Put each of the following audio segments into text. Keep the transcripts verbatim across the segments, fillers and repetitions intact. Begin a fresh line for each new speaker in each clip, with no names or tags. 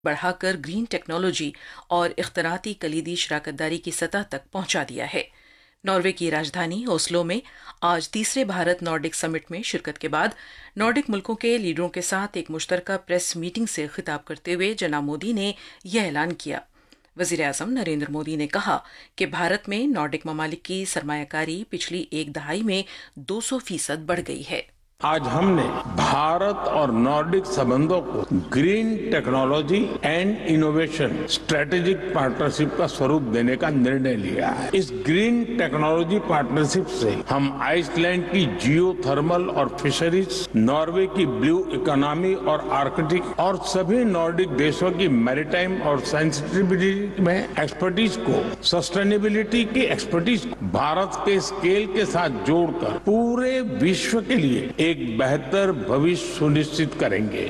बढ़ाकर green technology और इख्तराती कलीदी शराकतदारी की सतह तक पहुंचा दिया है। नॉर्वे की राजधानी ओस्लो में आज तीसरे भारत नॉर्डिक समिट में शिरकत के बाद नॉर्डिक मुल्कों के लीडरों के साथ एक मुश्तरका प्रेस मीटिंग से खिताब करते हुए जनाब मोदी ने यह ऐलान किया। वज़ीर आज़म नरेंद्र मोदी ने कहा कि भारत में नॉर्डिक ममालिक की सरमायाकारी पिछली एक दहाई में दो सौ फीसद बढ़ गई है।
आज हमने भारत और नॉर्डिक संबंधों को green technology and innovation strategic partnership का स्वरूप देने का निर्णय लिया है। इस ग्रीन टेक्नोलॉजी पार्टनरशिप से हम आइसलैंड की जियो थर्मल और फिशरीज, नॉर्वे की ब्लू इकोनॉमी और आर्कटिक और सभी नॉर्डिक देशों की मैरीटाइम और सेंसिटिविटी में एक्सपर्टीज को, सस्टेनेबिलिटी की एक्सपर्टीज को भारत के स्केल के साथ जोड़कर पूरे विश्व के लिए एक बेहतर भविष्य सुनिश्चित करेंगे।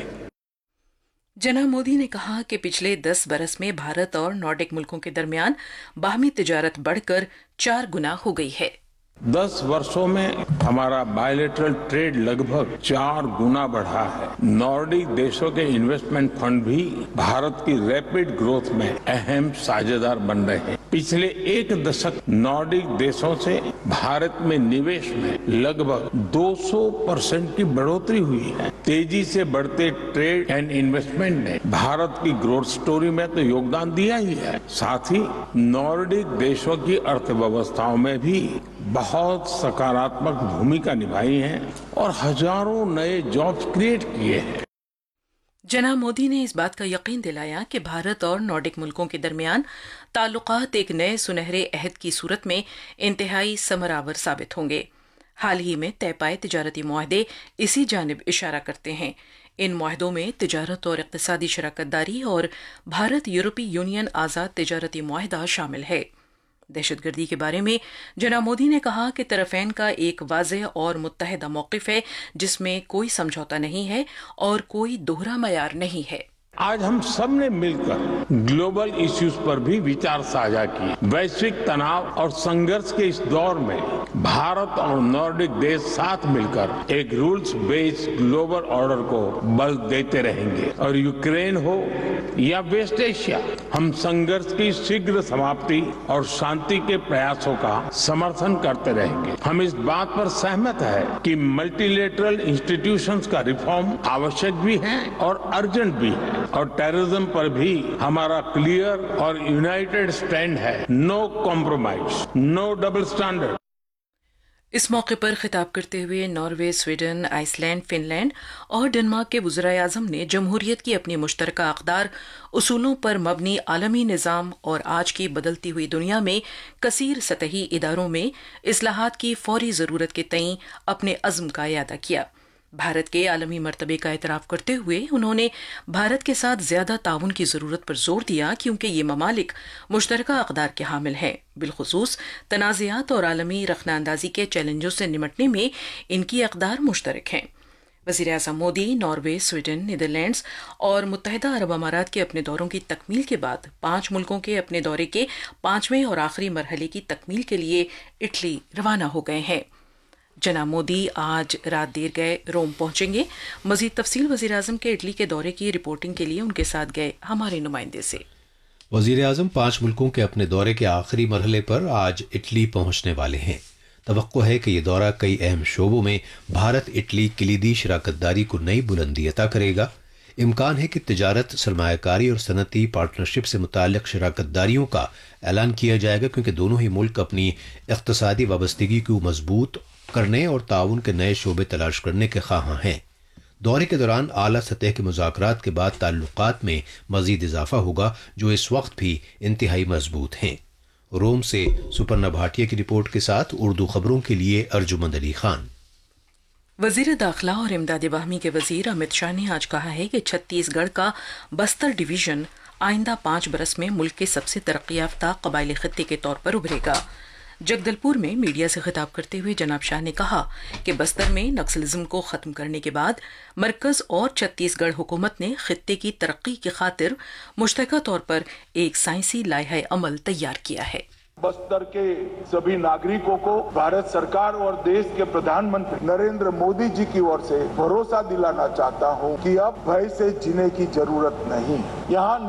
जनाब मोदी ने कहा कि पिछले दस बरस में भारत और नॉर्डिक मुल्कों के दरमियान बाहमी तिजारत बढ़कर चार गुना हो गई है।
दस वर्षों में हमारा बायलैटरल ट्रेड लगभग चार गुना बढ़ा है। नॉर्डिक देशों के इन्वेस्टमेंट फंड भी भारत की रैपिड ग्रोथ में अहम साझेदार बन रहे हैं। पिछले एक दशक नॉर्डिक देशों से भारत में निवेश में लगभग दो सौ परसेंट की बढ़ोतरी हुई है। तेजी से बढ़ते ट्रेड एंड इन्वेस्टमेंट ने भारत की ग्रोथ स्टोरी में तो योगदान दिया ही है, साथ ही नॉर्डिक देशों की अर्थव्यवस्थाओं में भी बहुत सकारात्मक भूमिका निभाई है और हजारों नए जॉब्स क्रिएट किए हैं।
जनाब मोदी ने इस बात का यकीन दिलाया कि भारत और नॉर्डिक मुल्कों के दरमियान ताल्लुकात एक नए सुनहरे अहद की सूरत में इंतहाई समरावर साबित होंगे। हाल ही में तय पाए तिजारती मुआहदे इसी जानिब इशारा करते हैं। इन मुआहदों में तिजारत और इक़्तिसादी शराकतदारी और भारत यूरोपीय यूनियन आज़ाद तिजारती मुआहदा शामिल है। दहशतगर्दी के बारे में जनाब मोदी ने कहा कि तरफ़ैन का एक वाज़ेह और मुत्तहिदा मौक़िफ़ है जिसमें कोई समझौता नहीं है और कोई दोहरा मयार नहीं है।
आज हम सब ने मिलकर ग्लोबल इश्यूज पर भी विचार साझा किए। वैश्विक तनाव और संघर्ष के इस दौर में भारत और नॉर्डिक देश साथ मिलकर एक रूल्स बेस्ड ग्लोबल ऑर्डर को बल देते रहेंगे। और यूक्रेन हो या वेस्ट एशिया, हम संघर्ष की शीघ्र समाप्ति और शांति के प्रयासों का समर्थन करते रहेंगे। हम इस बात पर सहमत है कि मल्टीलेटरल इंस्टीट्यूशंस का रिफॉर्म आवश्यक भी है और अर्जेंट भी है, और टेररिज्म पर भी हमारा क्लियर और यूनाइटेड स्टैंड है। No compromise, no double standard.
इस मौके पर खिताब करते हुए नॉर्वे, स्वीडन, आइसलैंड, फिनलैंड और डेनमार्क के वज़ीर आज़म ने जमहूरियत की अपनी मुश्तरका अक़दार, उसूलों पर मबनी आलमी निज़ाम और आज की बदलती हुई दुनिया में कसीर सतही इदारों में इस्लाहात की फौरी ज़रूरत के तईं अपने अज़्म का इयादा किया। भारत के आलमी मर्तबे का एतराफ़ करते हुए उन्होंने भारत के साथ ज़्यादा ताउन की ज़रूरत पर जोर दिया क्योंकि ये ममालिक मुश्तरका अक़दार के हामिल हैं। बिलख़ुसूस तनाज़ात और आलमी रखनाअंदाज़ी के चैलेंजों से निमटने में इनकी अक़दार मुश्तरक हैं। वज़ीर आज़म मोदी नॉर्वे, स्वीडन, नीदरलैंड्स और मुत्तहिदा अरब अमारात के अपने दौरों की तकमील के बाद पांच मुल्कों के अपने दौरे के पांचवें और आखिरी मरहले की तकमील के लिए इटली रवाना हो गए हैं। जनाब मोदी आज रात देर गए रोम पहुंचेंगे। मजीद तफसील वज़ीर आज़म के इटली के दौरे की रिपोर्टिंग के लिए उनके साथ गए हमारे नुमाइंदे से।
वज़ीर आज़म पांच मुल्कों के अपने दौरे के आखिरी मरहले पर आज इटली पहुंचने वाले हैं। तवक्को है कि यह दौरा कई अहम शोबों में भारत इटली कलीदी शराकतदारी को नई बुलंदी अता करेगा। इम्कान है कि तिजारत, सरमायाकारी और सनती पार्टनरशिप से मुताल्लिक़ शराकतदारियों का ऐलान किया जाएगा क्योंकि दोनों ही मुल्क अपनी इक़्तिसादी वाबस्तगी को मजबूत करने और ताउन के नए शोबे तलाश करने के ख़्वाहां हैं। दौरे के दौरान आला सतह के मुज़ाकरात के बाद ताल्लुकात में मज़ीद इजाफा होगा जो इस वक्त भी इंतहाई मजबूत हैं। रोम से सुपर्णा भाटिया की रिपोर्ट के साथ उर्दू खबरों के लिए अर्जुमंद अली खान।
वज़ीर दाखिला और इमदाद बाहमी के वज़ीर अमित शाह ने आज कहा है कि छत्तीसगढ़ का बस्तर डिवीजन आइंदा पाँच बरस में मुल्क के सबसे तरक्की याफ्ता कबायली खित्ते के तौर पर उभरेगा। जगदलपुर में मीडिया से खिताब करते हुए जनाब शाह ने कहा कि बस्तर में नक्सलिज्म को ख़त्म करने के बाद मरकज़ और छत्तीसगढ़ हुकूमत ने खित्ते की तरक्की की खातिर मुश्तरका तौर पर एक साइंसी लायहा अमल तैयार किया है।
बस्तर के सभी नागरिकों को भारत सरकार और देश के प्रधानमंत्री नरेंद्र मोदी जी की ओर से भरोसा दिलाना चाहता हूं कि अब भय से जीने की जरूरत नहीं। यहाँ